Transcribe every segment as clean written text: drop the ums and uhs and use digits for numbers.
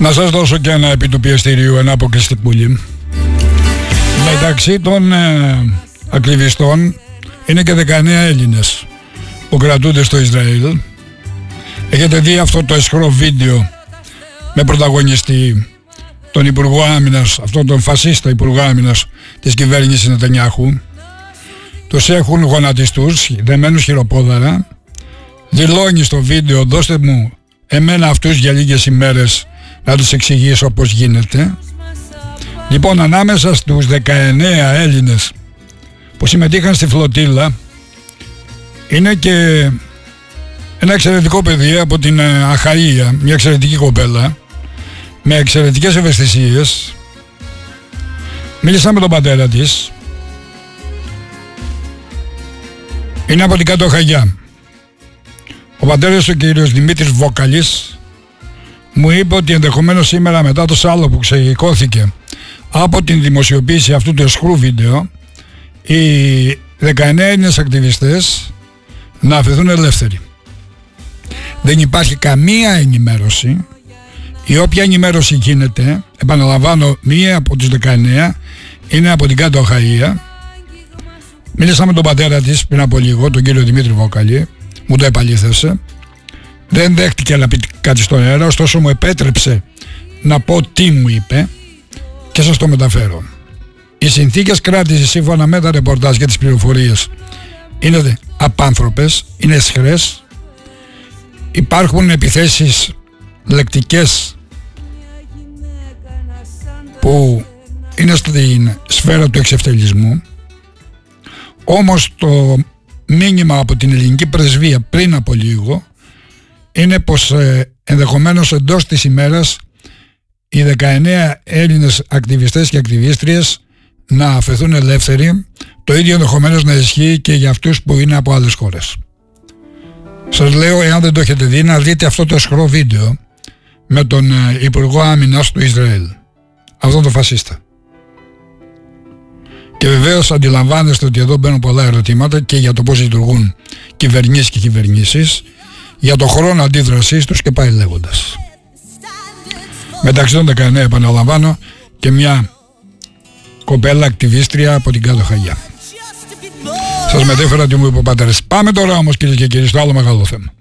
Να σας δώσω και ένα επί του πιεστηρίου, ένα αποκλειστικούλι. Μεταξύ των ακτιβιστών είναι και 19 Έλληνες που κρατούνται στο Ισραήλ. Έχετε δει αυτό το αισχρό βίντεο με πρωταγωνιστή τον Υπουργό Άμυνας, αυτόν τον φασίστα Υπουργό Άμυνας της κυβέρνησης Νετανιάχου. Τους έχουν γονατιστούς, δεμένους χειροπόδαρα. Δηλώνει στο βίντεο, δώστε μου εμένα αυτούς για λίγες ημέρες να τους εξηγήσω πώς γίνεται. Λοιπόν, ανάμεσα στους 19 Έλληνες που συμμετείχαν στη φλωτίλα είναι και ένα εξαιρετικό παιδί από την Αχαΐα, μια εξαιρετική κοπέλα με εξαιρετικές ευαισθησίες. Μίλησα με τον πατέρα της. Είναι από την Κάτω Αχαγιά. Ο πατέρας ο κύριος Δημήτρης Βόκαλης μου είπε ότι ενδεχομένως σήμερα, μετά το σάλο που ξεσηκώθηκε από την δημοσιοποίηση αυτού του αισχρού βίντεο, οι 19 Έλληνες ακτιβιστές να αφαιθούν ελεύθεροι. Δεν υπάρχει καμία ενημέρωση. Η όποια ενημέρωση γίνεται, επαναλαμβάνω, μία από τους 19 είναι από την Κάτω Αχαΐα. Μίλησα με τον πατέρα της πριν από λίγο, τον κύριο Δημήτρη Βόκαλη, μου το επαλήθευσε. Δεν δέχτηκε να πει κάτι στον αέρα, ωστόσο μου επέτρεψε να πω τι μου είπε και σας το μεταφέρω. Οι συνθήκες κράτησης σύμφωνα με τα ρεπορτάζ και τις πληροφορίες είναι απάνθρωπες, είναι αισχρές. Υπάρχουν επιθέσεις λεκτικές που είναι στην σφαίρα του εξευτελισμού. Όμως το μήνυμα από την ελληνική πρεσβεία πριν από λίγο είναι πως ενδεχομένως εντός της ημέρας οι 19 Έλληνες ακτιβιστές και ακτιβίστριες να αφαιθούν ελεύθεροι. Το ίδιο ενδεχομένως να ισχύει και για αυτούς που είναι από άλλες χώρες. Σας λέω, εάν δεν το έχετε δει, να δείτε αυτό το αισχρό βίντεο με τον Υπουργό Άμυνας του Ισραήλ, αυτόν τον φασίστα. Και βεβαίως αντιλαμβάνεστε ότι εδώ μπαίνουν πολλά ερωτήματα και για το πώς λειτουργούν κυβερνήσεις και κυβερνήσεις, για το χρόνο αντίδρασής τους και πάει λέγοντας. Μεταξύ των 19, επαναλαμβάνω, και μια κοπέλα ακτιβίστρια από την Κάτω Αχαΐα. Σας μετέφερα τι μου είπε ο πατέρας. Πάμε τώρα όμως, κυρίες και κύριοι, στο άλλο μεγάλο θέμα.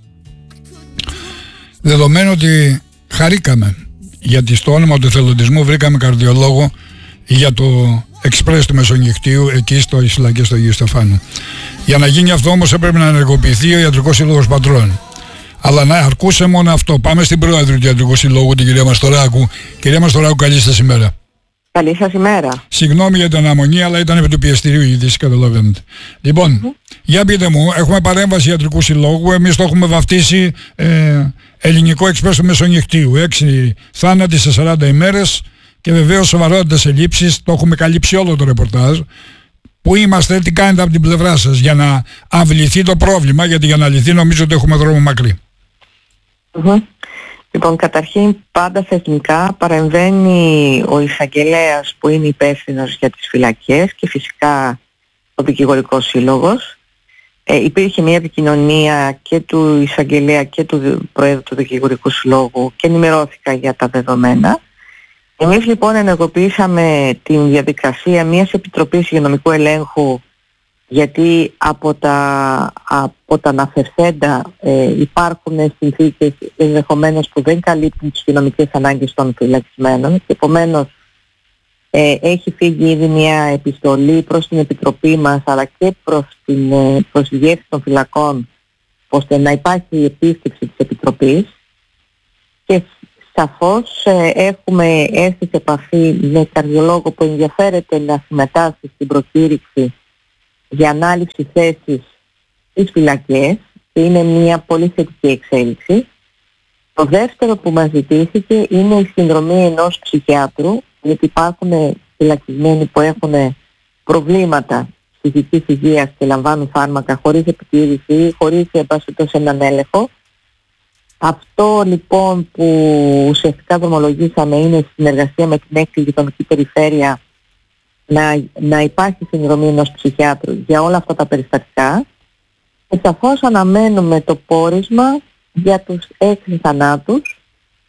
Δεδομένου ότι χαρήκαμε γιατί στο όνομα του εθελοντισμού βρήκαμε καρδιολόγο για το εξπρές του Μεσονυχτίου εκεί στο φυλακές του Αγίου Στεφάνου. Για να γίνει αυτό όμως έπρεπε να ενεργοποιηθεί ο Ιατρικός Σύλλογος Πατρών. Αλλά να αρκούσε μόνο αυτό. Πάμε στην πρόεδρο του Ιατρικού Συλλόγου, την κυρία Μαστοράκου. Κυρία Μαστοράκου, καλή σας ημέρα. Καλή σας ημέρα. Συγγνώμη για την αναμονή, αλλά ήταν επί του πιεστηρίου η είδηση, καταλαβαίνετε. Λοιπόν, για πείτε μου, έχουμε παρέμβαση Ιατρικού Συλλόγου. Εμείς το έχουμε βαφτίσει Ελληνικό Εξπρές του Μεσονυχτίου. 6 θάνατοι σε 40 ημέρες και βεβαίως σοβαρότητες ελλείψεις. Το έχουμε καλύψει όλο το ρεπορτάζ. Πού είμαστε, τι κάνετε από την πλευρά σας για να αυληθεί το πρόβλημα, γιατί για να λυθεί νομίζω ότι έχουμε δρόμο μακρύ. Λοιπόν, καταρχήν πάντα θεσμικά παρεμβαίνει ο εισαγγελέας που είναι υπεύθυνος για τις φυλακές και φυσικά ο Δικηγορικός Σύλλογος. Υπήρχε μια επικοινωνία και του εισαγγελέα και του Προέδρου του Δικηγορικού Συλλόγου και ενημερώθηκα για τα δεδομένα. Εμείς λοιπόν ενεργοποιήσαμε την διαδικασία μιας επιτροπής υγειονομικού ελέγχου, γιατί από τα αναφερθέντα υπάρχουν συνθήκες ενδεχομένως που δεν καλύπτουν τις υγειονομικές ανάγκες των φυλακισμένων και επομένως έχει φύγει ήδη μια επιστολή προς την Επιτροπή μας αλλά και προς τη Διεύθυνση των Φυλακών ώστε να υπάρχει η επίσκεψη της Επιτροπής και σαφώς έχουμε έρθει σε επαφή με καρδιολόγο που ενδιαφέρεται να συμμετάσχει στην προκήρυξη για ανάληψη θέσης στις φυλακές και είναι μια πολύ θετική εξέλιξη. Το δεύτερο που μας ζητήθηκε είναι η συνδρομή ενός ψυχιάτρου, γιατί υπάρχουν φυλακισμένοι που έχουν προβλήματα ψυχικής υγείας και λαμβάνουν φάρμακα χωρίς επιτήρηση, χωρίς έναν έλεγχο. Αυτό λοιπόν που ουσιαστικά δρομολογήσαμε είναι η συνεργασία με την 6η γειτονική περιφέρεια να υπάρχει συνδρομή ενός ψυχιάτρου για όλα αυτά τα περιστατικά και σαφώς αναμένουμε το πόρισμα για τους 6 θανάτους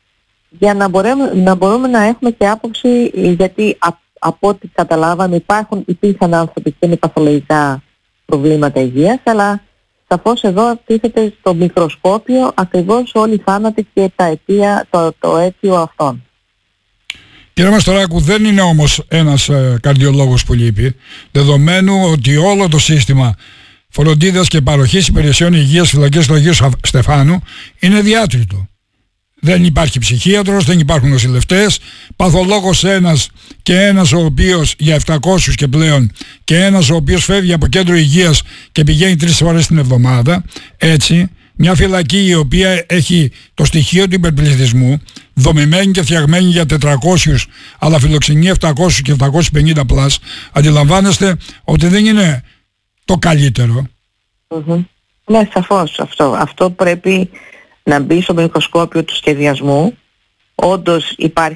για να μπορούμε να έχουμε και άποψη, γιατί από ό,τι καταλάβαμε υπήρχαν άνθρωποι και με παθολογικά προβλήματα υγείας, αλλά σαφώς εδώ τίθεται στο μικροσκόπιο ακριβώς όλοι οι θάνατοι και τα αιτία, το αίτιο αυτών. Κύριε Μαστοράκου, δεν είναι όμως ένας καρδιολόγος που λείπει, δεδομένου ότι όλο το σύστημα φροντίδας και παροχής υπηρεσιών υγείας φυλακής του Αγίου Στεφάνου είναι διάτριτο. Δεν υπάρχει ψυχίατρος, δεν υπάρχουν νοσηλευτές, παθολόγος ένας και ένας ο οποίος για 700 και πλέον και ένας ο οποίος φεύγει από κέντρο υγείας και πηγαίνει 3 φορές την εβδομάδα. Έτσι, μια φυλακή η οποία έχει το στοιχείο του υπερπληθυσμού, δομημένη και φτιαγμένη για 400 αλλά φιλοξενεί 700 και 750 πλάς, αντιλαμβάνεστε ότι δεν είναι το καλύτερο. Ναι, σαφώς αυτό πρέπει να μπει στο μικροσκόπιο του σχεδιασμού. Όντως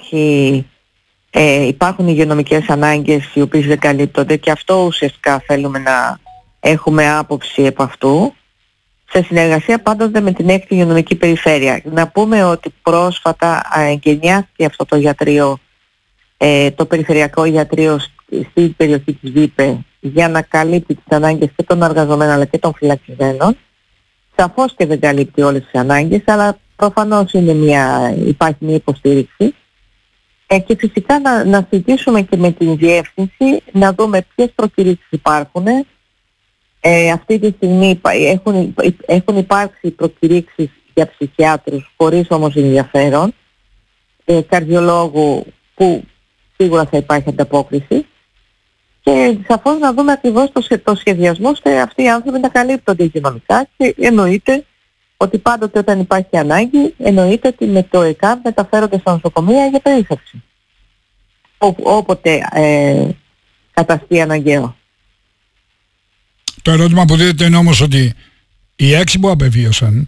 υπάρχουν υγειονομικές ανάγκες οι οποίες δεν καλύπτονται και αυτό ουσιαστικά θέλουμε να έχουμε άποψη από αυτού, σε συνεργασία πάντοτε με την 6η υγειονομική περιφέρεια. Να πούμε ότι πρόσφατα εγκαινιάστηκε αυτό το ιατρείο, το περιφερειακό ιατρείο στην περιοχή της ΒΥΠΕ, για να καλύπτει τις ανάγκες και των εργαζομένων αλλά και των φυλακισμένων. Σαφώς και δεν καλύπτει όλες τις ανάγκες, αλλά προφανώς υπάρχει μια υποστήριξη. Και φυσικά να συζητήσουμε και με την διεύθυνση, να δούμε ποιες προκηρύξεις υπάρχουν. Αυτή τη στιγμή έχουν υπάρξει προκηρύξεις για ψυχιάτρους χωρίς όμως ενδιαφέρον, καρδιολόγου που σίγουρα θα υπάρχει ανταπόκριση, και σαφώς να δούμε ακριβώς το σχεδιασμό ώστε αυτοί οι άνθρωποι να καλύπτονται υγειονομικά, και εννοείται ότι πάντοτε όταν υπάρχει ανάγκη, εννοείται ότι με το ΕΚΑΜ μεταφέρονται στα νοσοκομεία για περίθαλψη όποτε καταστεί αναγκαίο. Το ερώτημα που δείτε είναι όμως ότι οι 6 που απεβίωσαν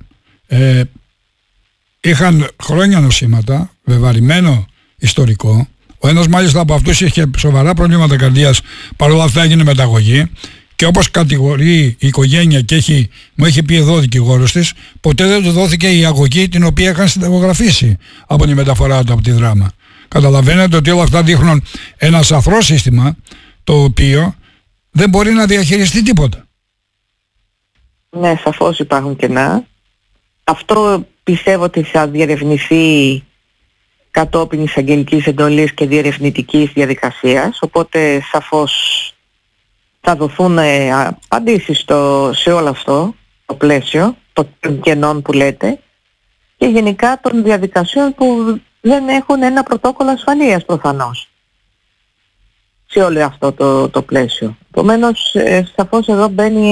είχαν χρόνια νοσήματα, βεβαρημένο ιστορικό. Ο ένας μάλιστα από αυτούς είχε σοβαρά προβλήματα καρδίας, παρόλα αυτά έγινε μεταγωγή, και όπως κατηγορεί η οικογένεια και μου έχει πει εδώ ο δικηγόρος της, ποτέ δεν του δόθηκε η αγωγή την οποία είχαν συνταγογραφήσει από τη μεταφορά του από τη Δράμα. Καταλαβαίνετε ότι όλα αυτά δείχνουν ένα σαθρό σύστημα το οποίο δεν μπορεί να διαχειριστεί τίποτα. Ναι, σαφώς υπάρχουν κενά. Αυτό πιστεύω ότι θα διερευνηθεί κατόπιν εισαγγελικής εντολής και διερευνητικής διαδικασίας, οπότε σαφώς θα δοθούν απαντήσεις σε όλο αυτό το πλαίσιο των κενών που λέτε, και γενικά των διαδικασιών που δεν έχουν ένα πρωτόκολλο ασφαλείας προφανώς σε όλο αυτό το πλαίσιο. Επομένως σαφώς εδώ μπαίνει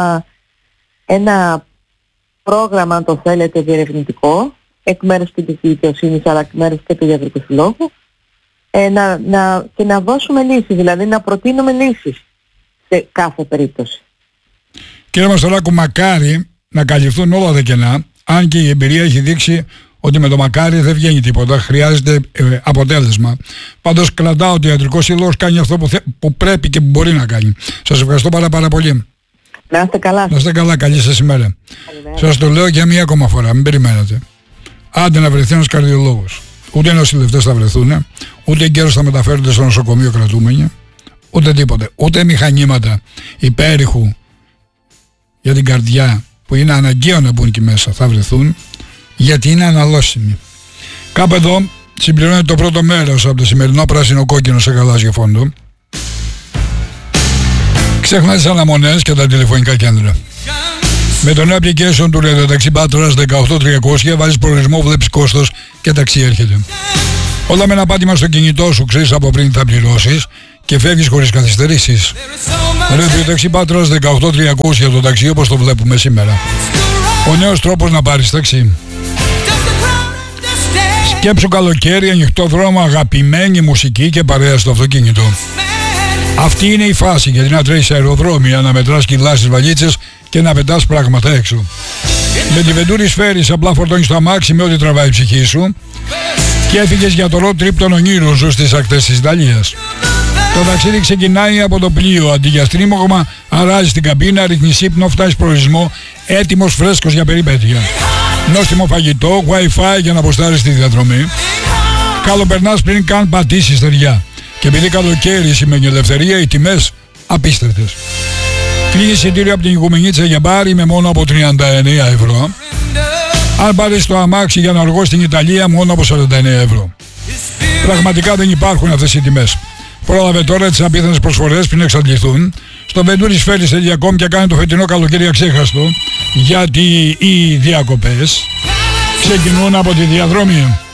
ένα πρόγραμμα, αν το θέλετε, διερευνητικό, εκ μέρους και της δικαιοσύνης αλλά εκ μέρους και του ιατρικού συλλόγου, και να δώσουμε λύσεις, δηλαδή να προτείνουμε λύσεις σε κάθε περίπτωση. Κύριε Μαστοράκου, μακάρι να καλυφθούν όλα τα κενά, αν και η εμπειρία έχει δείξει ότι με το μακάρι δεν βγαίνει τίποτα, χρειάζεται αποτέλεσμα. Πάντως κρατάω ότι ο Ιατρικός Σύλλογος κάνει αυτό που πρέπει και που μπορεί να κάνει. Σας ευχαριστώ πάρα πολύ. Να είστε καλά. Να είστε καλά, καλή σας ημέρα. Σας το λέω για μία ακόμα φορά, μην περιμένετε. Άντε να βρεθεί ένας καρδιολόγος. Ούτε νοσηλευτές θα βρεθούν, ούτε εγκαίρως θα μεταφέρονται στο νοσοκομείο κρατούμενοι, ούτε τίποτε. Ούτε μηχανήματα υπέρηχου για την καρδιά που είναι αναγκαίο να μπουν εκεί μέσα θα βρεθούν, γιατί είναι αναλώσιμοι. Κάπου εδώ συμπληρώνεται το πρώτο μέρος από το σημερινό πράσινο κόκκινο σε γαλάζιο φόντο. Ξεχνά τις αναμονές και τα τηλεφωνικά κέντρα. Με το νέο application του Radio Taxi Patras 18300 βάζεις προορισμό, βλέπεις κόστος και ταξί έρχεται. Όλα με ένα πάτημα στο κινητό σου, ξέρεις από πριν θα πληρώσεις και φεύγεις χωρίς καθυστερήσεις. Radio Taxi Patras 18300 το ταξί όπως το βλέπουμε σήμερα. Ο νέος τρόπος να πάρεις ταξί. Σκέψου καλοκαίρι, ανοιχτό δρόμο, αγαπημένη μουσική και παρέα στο αυτοκίνητο. Αυτή είναι η φάση, γιατί να τρέχεις σε αεροδρόμια, να μετράς κιλά στις βαλίτσες και να πετάς πράγματα έξω. Με τη Venturi Spheris απλά φορτώνεις το αμάξι με ό,τι τραβάει η ψυχή σου και έφυγες για το road trip των ονείρων σου στις ακτές της Ιταλίας. Το ταξίδι ξεκινάει από το πλοίο, αντί για στρίμωγμα αράζεις την καμπίνα, ρίχνεις ύπνο, φτάσεις προορισμό, έτοιμος φρέσκος για περιπέτεια. Νόστιμο φαγητό, wifi για να αποστάρεις τη διαδρομή. καλοπερνάς πριν καν πατήσεις στεριά. Και επειδή καλοκαίρι σημαίνει ελευθερία, οι τιμές απίστευτες. Κλείνει εισιτήριο από την Οικουμενίτσα για μπάρι με μόνο από 39 ευρώ. Αν πάρεις το αμάξι για να οργώσει στην Ιταλία, μόνο από 49 ευρώ. Πραγματικά δεν υπάρχουν αυτές οι τιμές. Πρόλαβε τώρα τις απίθανες προσφορές πριν εξαντληθούν. Στο venturisferries.com και κάνει το φετινό καλοκαίρι αξέχαστο, γιατί οι διακοπές ξεκινούν από τη διαδρομή.